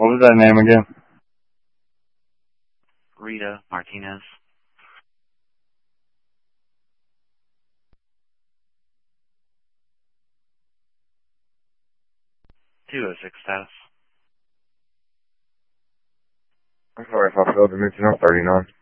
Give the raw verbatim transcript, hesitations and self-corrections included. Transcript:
What was that name again? Rita Martinez. two oh six status. I'm sorry if I failed to mention I'm thirty-nine.